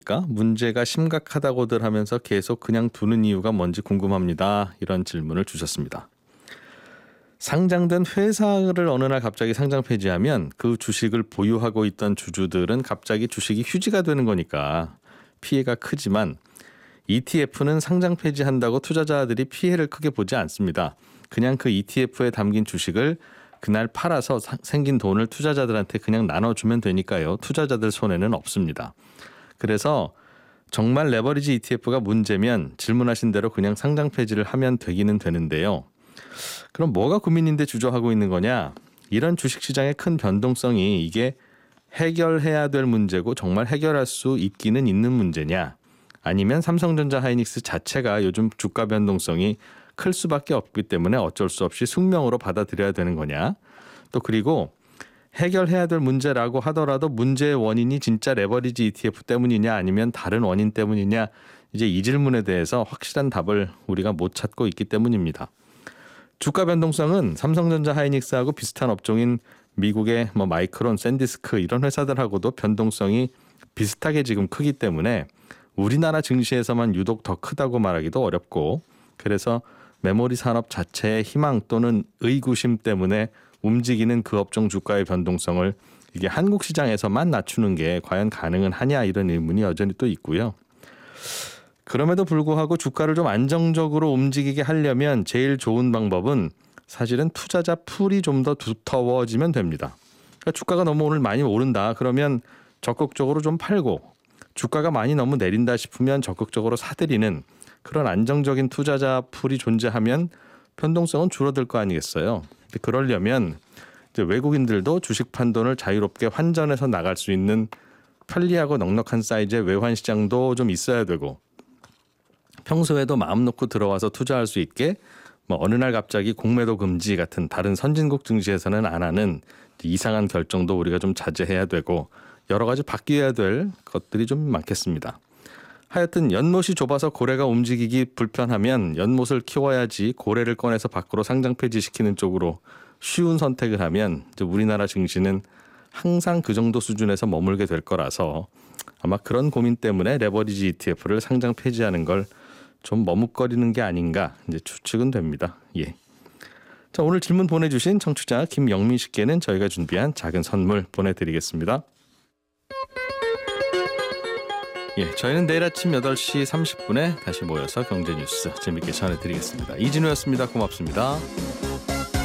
문제가 심각하다고들 하면서 계속 그냥 두는 이유가 뭔지 궁금합니다. 이런 질문을 주셨습니다. 상장된 회사를 어느 날 갑자기 상장 폐지하면 그 주식을 보유하고 있던 주주들은 갑자기 주식이 휴지가 되는 거니까 피해가 크지만 ETF는 상장 폐지한다고 투자자들이 피해를 크게 보지 않습니다. 그냥 그 ETF에 담긴 주식을 그날 팔아서 생긴 돈을 투자자들한테 그냥 나눠주면 되니까요. 투자자들 손해는 없습니다. 그래서 정말 레버리지 ETF가 문제면 질문하신 대로 그냥 상장 폐지를 하면 되기는 되는데요. 그럼 뭐가 고민인데 주저하고 있는 거냐? 이런 주식시장의 큰 변동성이 이게 해결해야 될 문제고 정말 해결할 수 있기는 있는 문제냐? 아니면 삼성전자 하이닉스 자체가 요즘 주가 변동성이 클 수밖에 없기 때문에 어쩔 수 없이 숙명으로 받아들여야 되는 거냐? 또 그리고 해결해야 될 문제라고 하더라도 문제의 원인이 진짜 레버리지 ETF 때문이냐 아니면 다른 원인 때문이냐, 이제 이 질문에 대해서 확실한 답을 우리가 못 찾고 있기 때문입니다. 주가 변동성은 삼성전자 하이닉스하고 비슷한 업종인 미국의 마이크론, 샌디스크 이런 회사들하고도 변동성이 비슷하게 지금 크기 때문에 우리나라 증시에서만 유독 더 크다고 말하기도 어렵고, 그래서 메모리 산업 자체의 희망 또는 의구심 때문에 움직이는 그 업종 주가의 변동성을 이게 한국 시장에서만 낮추는 게 과연 가능은 하냐, 이런 의문이 여전히 또 있고요. 그럼에도 불구하고 주가를 좀 안정적으로 움직이게 하려면 제일 좋은 방법은 사실은 투자자 풀이 좀 더 두터워지면 됩니다. 그러니까 주가가 너무 오늘 많이 오른다 그러면 적극적으로 좀 팔고, 주가가 많이 너무 내린다 싶으면 적극적으로 사들이는 그런 안정적인 투자자 풀이 존재하면 변동성은 줄어들 거 아니겠어요. 근데 그러려면 이제 외국인들도 주식 판돈을 자유롭게 환전해서 나갈 수 있는 편리하고 넉넉한 사이즈의 외환 시장도 좀 있어야 되고, 평소에도 마음 놓고 들어와서 투자할 수 있게 어느 날 갑자기 공매도 금지 같은 다른 선진국 증시에서는 안 하는 이상한 결정도 우리가 좀 자제해야 되고, 여러 가지 바뀌어야 될 것들이 좀 많겠습니다. 하여튼 연못이 좁아서 고래가 움직이기 불편하면 연못을 키워야지 고래를 꺼내서 밖으로 상장 폐지시키는 쪽으로 쉬운 선택을 하면 이제 우리나라 증시는 항상 그 정도 수준에서 머물게 될 거라서 아마 그런 고민 때문에 레버리지 ETF를 상장 폐지하는 걸 좀 머뭇거리는 게 아닌가 이제 추측은 됩니다. 예. 자, 오늘 질문 보내주신 청취자 김영민 씨께는 저희가 준비한 작은 선물 보내드리겠습니다. 예, 저희는 내일 아침 8시 30분에 다시 모여서 경제 뉴스 재밌게 전해드리겠습니다. 이진우였습니다. 고맙습니다.